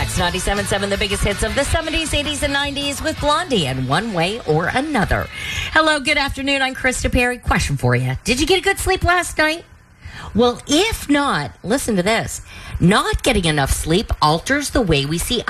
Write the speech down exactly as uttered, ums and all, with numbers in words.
Next, ninety-seven point seven, the biggest hits of the seventies, eighties, and nineties with Blondie and One Way or Another. Hello, good afternoon. I'm Krista Perry. Question for you. Did you get a good sleep last night? Well, if not, listen to this. Not getting enough sleep alters the way we see